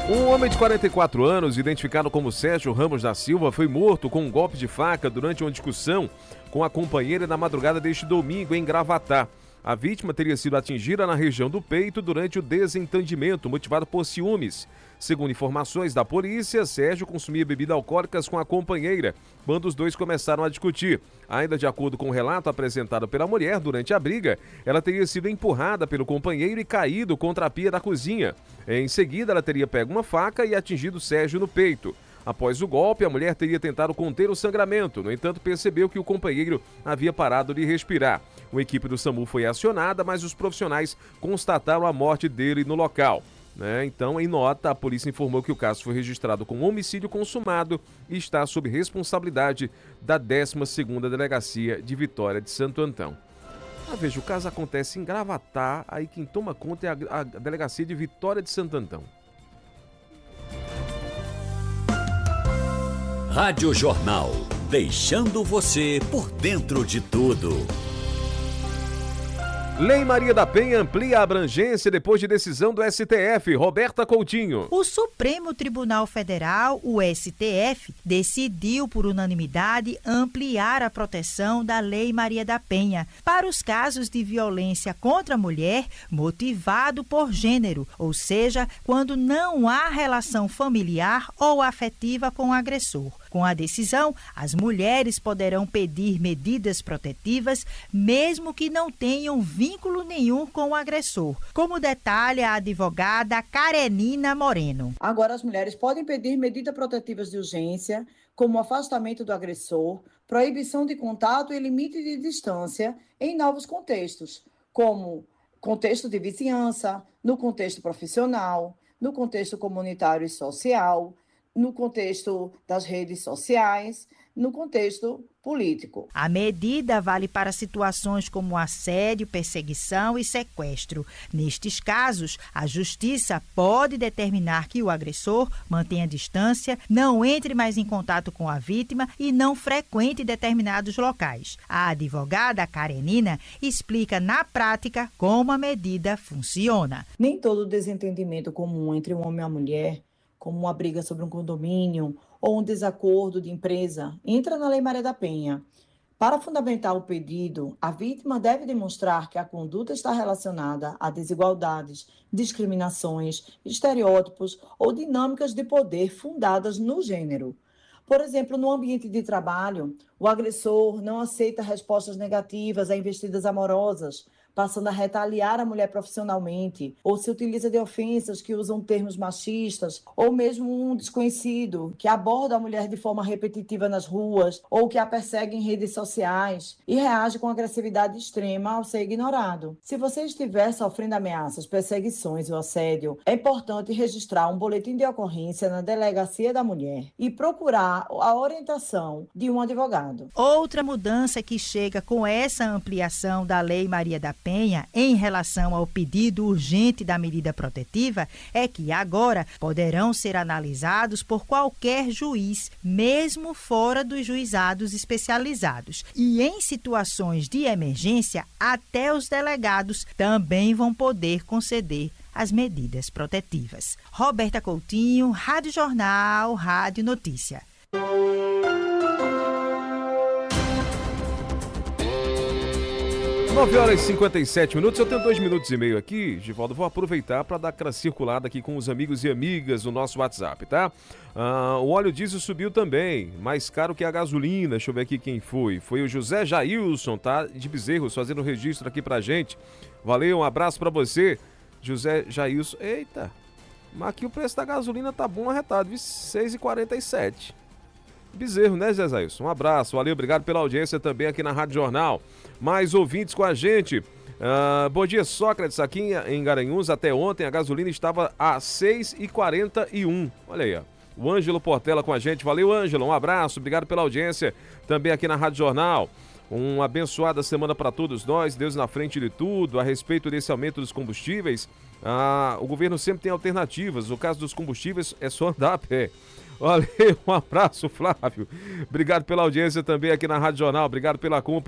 Um homem de 44 anos, identificado como Sérgio Ramos da Silva, foi morto com um golpe de faca durante uma discussão com a companheira na madrugada deste domingo em Gravatá. A vítima teria sido atingida na região do peito durante o desentendimento motivado por ciúmes. Segundo informações da polícia, Sérgio consumia bebidas alcoólicas com a companheira quando os dois começaram a discutir. Ainda de acordo com o relato apresentado pela mulher, durante a briga, ela teria sido empurrada pelo companheiro e caído contra a pia da cozinha. Em seguida, ela teria pego uma faca e atingido Sérgio no peito. Após o golpe, a mulher teria tentado conter o sangramento, no entanto, percebeu que o companheiro havia parado de respirar. Uma equipe do SAMU foi acionada, mas os profissionais constataram a morte dele no local. Então, em nota, a polícia informou que o caso foi registrado como homicídio consumado e está sob responsabilidade da 12ª Delegacia de Vitória de Santo Antão. Veja, o caso acontece em Gravatá, aí quem toma conta é a Delegacia de Vitória de Santo Antão. Rádio Jornal, deixando você por dentro de tudo. Lei Maria da Penha amplia a abrangência depois de decisão do STF. Roberta Coutinho. O Supremo Tribunal Federal, o STF, decidiu por unanimidade ampliar a proteção da Lei Maria da Penha para os casos de violência contra a mulher motivado por gênero, ou seja, quando não há relação familiar ou afetiva com o agressor. Com a decisão, as mulheres poderão pedir medidas protetivas, mesmo que não tenham vínculo nenhum com o agressor, como detalha a advogada Karenina Moreno. Agora, as mulheres podem pedir medidas protetivas de urgência, como o afastamento do agressor, proibição de contato e limite de distância em novos contextos, como contexto de vizinhança, no contexto profissional, no contexto comunitário e social, no contexto das redes sociais, no contexto político. A medida vale para situações como assédio, perseguição e sequestro. Nestes casos, a Justiça pode determinar que o agressor mantenha distância, não entre mais em contato com a vítima e não frequente determinados locais. A advogada Karenina explica na prática como a medida funciona. Nem todo desentendimento comum entre um homem e uma mulher, como uma briga sobre um condomínio ou um desacordo de empresa, entra na Lei Maria da Penha. Para fundamentar o pedido, a vítima deve demonstrar que a conduta está relacionada a desigualdades, discriminações, estereótipos ou dinâmicas de poder fundadas no gênero. Por exemplo, no ambiente de trabalho, o agressor não aceita respostas negativas a investidas amorosas, passando a retaliar a mulher profissionalmente, ou se utiliza de ofensas que usam termos machistas, ou mesmo um desconhecido que aborda a mulher de forma repetitiva nas ruas, ou que a persegue em redes sociais e reage com agressividade extrema ao ser ignorado. Se você estiver sofrendo ameaças, perseguições ou assédio, é importante registrar um boletim de ocorrência na Delegacia da Mulher e procurar a orientação de um advogado. Outra mudança que chega com essa ampliação da Lei Maria da Penha em relação ao pedido urgente da medida protetiva é que agora poderão ser analisados por qualquer juiz, mesmo fora dos juizados especializados. E em situações de emergência, até os delegados também vão poder conceder as medidas protetivas. Roberta Coutinho, Rádio Jornal, Rádio Notícia. 9h57. Eu tenho 2 minutos e meio aqui, Givaldo. Vou aproveitar para dar aquela circulada aqui com os amigos e amigas no nosso WhatsApp, tá? O óleo diesel subiu também, mais caro que a gasolina. Deixa eu ver aqui quem foi. Foi o José Jailson, tá? De Bezerros, fazendo o registro aqui pra gente. Valeu, um abraço pra você, José Jailson. Eita, mas aqui o preço da gasolina tá bom arretado, viu? 6,47. Bezerro, né, Zé Jailson? Um abraço, valeu, obrigado pela audiência também aqui na Rádio Jornal. Mais ouvintes com a gente. Bom dia, Sócrates, aqui em Garanhuns, até ontem a gasolina estava a 6,41. Olha aí, ó. O Ângelo Portela com a gente. Valeu, Ângelo, um abraço, obrigado pela audiência também aqui na Rádio Jornal. Uma abençoada semana para todos nós, Deus na frente de tudo. A respeito desse aumento dos combustíveis, o governo sempre tem alternativas. O caso dos combustíveis é só andar a pé. Valeu, um abraço, Flávio. Obrigado pela audiência também aqui na Rádio Jornal. Obrigado pela companhia.